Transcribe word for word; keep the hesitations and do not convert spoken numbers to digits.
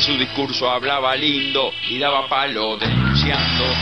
su discurso hablaba lindo y daba palo denunciando